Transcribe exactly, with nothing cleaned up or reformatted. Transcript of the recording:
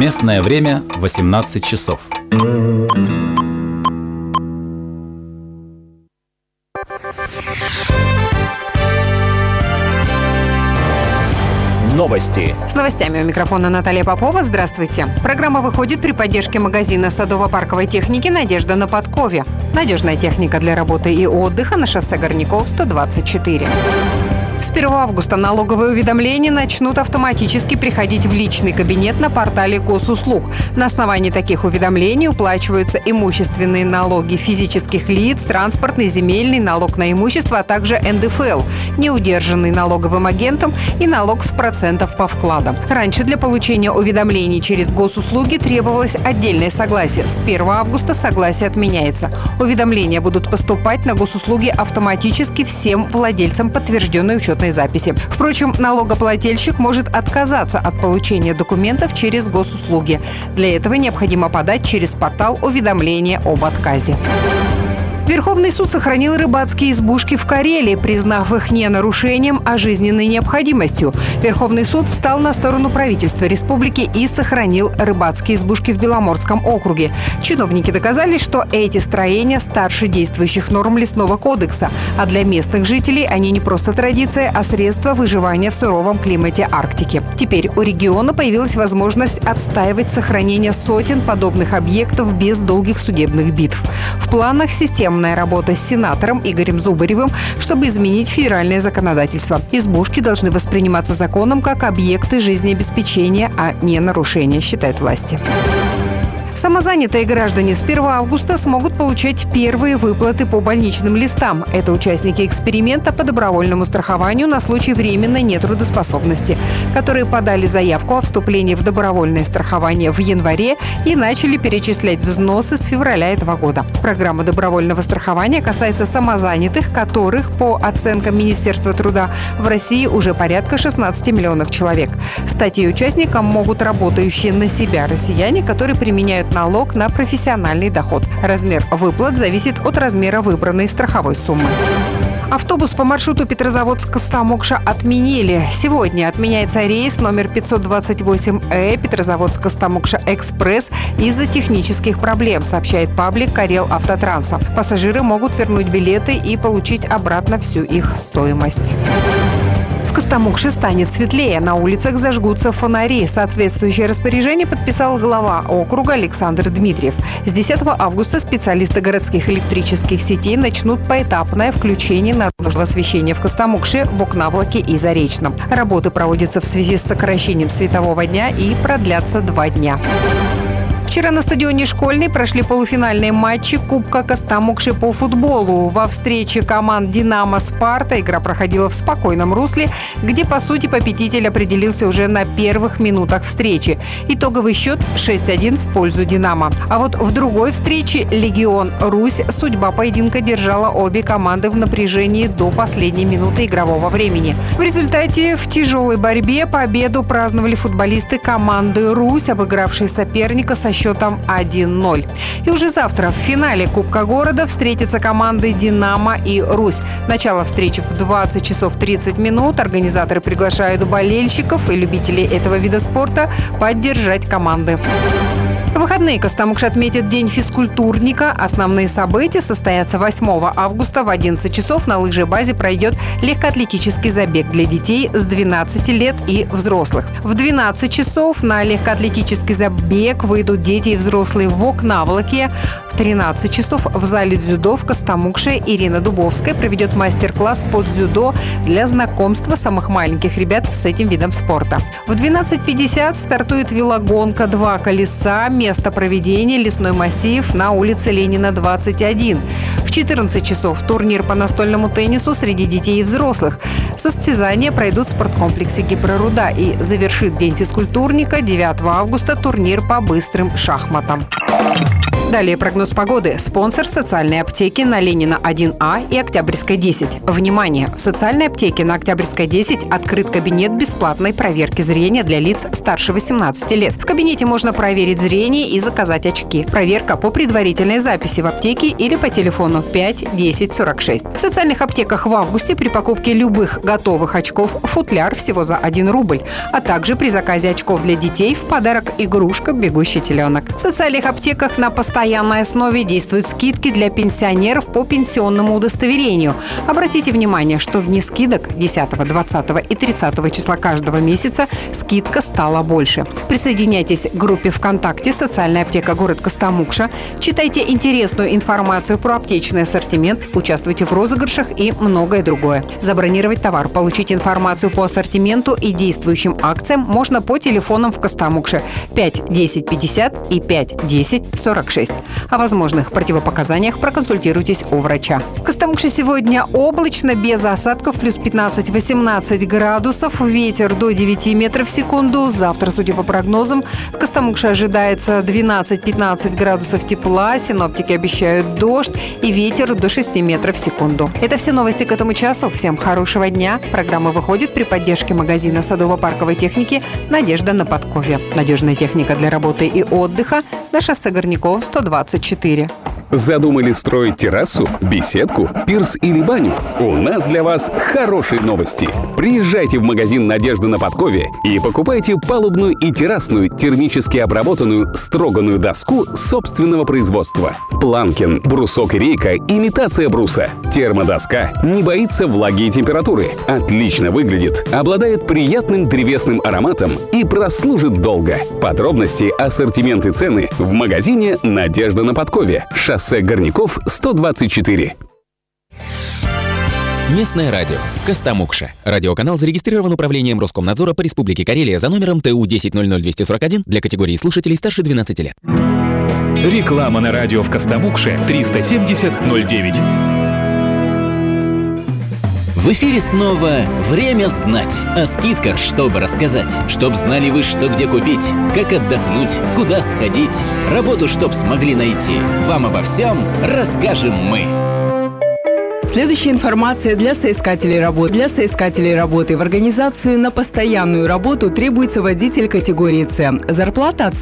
Местное время восемнадцать часов. Новости. С новостями у микрофона Наталья Попова. Здравствуйте. Программа выходит при поддержке магазина садово-парковой техники «Надежда» на Подкове. Надежная техника для работы и отдыха на шоссе Горняков, сто двадцать четыре. С первого августа налоговые уведомления начнут автоматически приходить в личный кабинет на портале госуслуг. На основании таких уведомлений уплачиваются имущественные налоги физических лиц, транспортный, земельный, налог на имущество, а также эн дэ эф эл, неудержанный налоговым агентом, и налог с процентов по вкладам. Раньше для получения уведомлений через госуслуги требовалось отдельное согласие. С первого августа согласие отменяется. Уведомления будут поступать на госуслуги автоматически всем владельцам подтвержденной учетной записи. Впрочем, налогоплательщик может отказаться от получения документов через госуслуги. Для этого необходимо подать через портал уведомления об отказе. Верховный суд сохранил рыбацкие избушки в Карелии, признав их не нарушением, а жизненной необходимостью. Верховный суд встал на сторону правительства республики и сохранил рыбацкие избушки в Беломорском округе. Чиновники доказали, что эти строения старше действующих норм лесного кодекса, а для местных жителей они не просто традиция, а средство выживания в суровом климате Арктики. Теперь у региона появилась возможность отстаивать сохранение сотен подобных объектов без долгих судебных битв. В планах системная работа с сенатором Игорем Зубаревым, чтобы изменить федеральное законодательство. Избушки должны восприниматься законом как объекты жизнеобеспечения, а не нарушения, считают власти. Самозанятые граждане с первого августа смогут получать первые выплаты по больничным листам. Это участники эксперимента по добровольному страхованию на случай временной нетрудоспособности, которые подали заявку о вступлении в добровольное страхование в январе и начали перечислять взносы с февраля этого года. Программа добровольного страхования касается самозанятых, которых, по оценкам Министерства труда, в России уже порядка шестнадцати миллионов человек. Стать ее участником могут работающие на себя россияне, которые применяют налог на профессиональный доход. Размер выплат зависит от размера выбранной страховой суммы. Автобус по маршруту Петрозаводск-Костомукша отменили. Сегодня отменяется рейс номер пятьсот двадцать восемь э Петрозаводск-Костомукша-Экспресс из-за технических проблем, сообщает паблик Карел Автотранса. Пассажиры могут вернуть билеты и получить обратно всю их стоимость. В Костомукше станет светлее. На улицах зажгутся фонари. Соответствующее распоряжение подписал глава округа Александр Дмитриев. С десятого августа специалисты городских электрических сетей начнут поэтапное включение наружного освещения в Костомукше, в Окнавлаке и Заречном. Работы проводятся в связи с сокращением светового дня и продлятся два дня. Вчера на стадионе «Школьный» прошли полуфинальные матчи Кубка Костомукши по футболу. Во встрече команд «Динамо-Спарта» игра проходила в спокойном русле, где, по сути, победитель определился уже на первых минутах встречи. Итоговый счет шесть один в пользу «Динамо». А вот в другой встрече «Легион-Русь» судьба поединка держала обе команды в напряжении до последней минуты игрового времени. В результате в тяжелой борьбе победу праздновали футболисты команды «Русь», обыгравшие соперника со счетом один ноль. И уже завтра в финале Кубка города встретятся команды «Динамо» и «Русь». Начало встречи в двадцать часов тридцать минут. Организаторы приглашают болельщиков и любителей этого вида спорта поддержать команды. В выходные Костомукша отметит День физкультурника. Основные события состоятся восьмого августа в одиннадцать часов. На лыжебазе пройдет легкоатлетический забег для детей с двенадцати лет и взрослых. В двенадцать часов на легкоатлетический забег выйдут дети и взрослые в Окнавлаке. В тринадцать часов в зале дзюдо в Костомукше Ирина Дубовская проведет мастер-класс по дзюдо для знакомства самых маленьких ребят с этим видом спорта. В двенадцать пятьдесят стартует велогонка «Два колеса». Место проведения – лесной массив на улице Ленина, двадцать один. В четырнадцать часов турнир по настольному теннису среди детей и взрослых. Состязания пройдут в спорткомплексе «Гипроруда» и завершит День физкультурника девятого августа турнир по быстрым шахматам. Далее прогноз погоды. Спонсор социальной аптеки на Ленина один А и Октябрьской десять. Внимание! В социальной аптеке на Октябрьской десять открыт кабинет бесплатной проверки зрения для лиц старше восемнадцати лет. В кабинете можно проверить зрение и заказать очки. Проверка по предварительной записи в аптеке или по телефону пять десять сорок шесть. В социальных аптеках в августе при покупке любых готовых очков футляр всего за один рубль, а также при заказе очков для детей в подарок игрушка «Бегущий теленок». В социальных аптеках на постоянной основе действуют скидки для пенсионеров по пенсионному удостоверению. Обратите внимание, что в дни скидок десятого, двадцатого и тридцатого числа каждого месяца скидка стала больше. Присоединяйтесь к группе ВКонтакте «Социальная аптека город Костомукша», читайте интересную информацию про аптечный ассортимент, участвуйте в розыгрышах и многое другое. Забронировать товар, получить информацию по ассортименту и действующим акциям можно по телефонам в Костомукше пять десять пятьдесят и пять десять сорок шесть. О возможных противопоказаниях проконсультируйтесь у врача. В Костомукше сегодня облачно, без осадков, плюс пятнадцать-восемнадцать градусов, ветер до девяти метров в секунду. Завтра, судя по прогнозам, в Костомукше ожидается двенадцать-пятнадцать градусов тепла, синоптики обещают дождь и ветер до шести метров в секунду. Это все новости к этому часу. Всем хорошего дня. Программа выходит при поддержке магазина садово-парковой техники «Надежда на подкове». Надежная техника для работы и отдыха на шоссе Горняков, сто двадцать четыре. Задумали строить террасу, беседку, пирс или баню? У нас для вас хорошие новости. Приезжайте в магазин «Надежда на подкове» и покупайте палубную и террасную термически обработанную строганную доску собственного производства. Планкин, брусок и рейка – имитация бруса. Термодоска не боится влаги и температуры, отлично выглядит, обладает приятным древесным ароматом и прослужит долго. Подробности, ассортимент и цены в магазине «Надежда на подкове». Шоссе Горняков, сто двадцать четыре. Местное радио. Костомукша. Радиоканал зарегистрирован Управлением Роскомнадзора по Республике Карелия за номером Т У десять ноль ноль двести сорок один для категории слушателей старше двенадцати лет. Реклама на радио в Костомукше триста семьдесят ноль девять. В эфире снова «Время знать». О скидках, чтобы рассказать. Чтоб знали вы, что где купить, как отдохнуть, куда сходить. Работу, чтоб смогли найти. Вам обо всем расскажем мы. Следующая информация для соискателей работы. Для соискателей работы в организацию на постоянную работу требуется водитель категории С. Зарплата от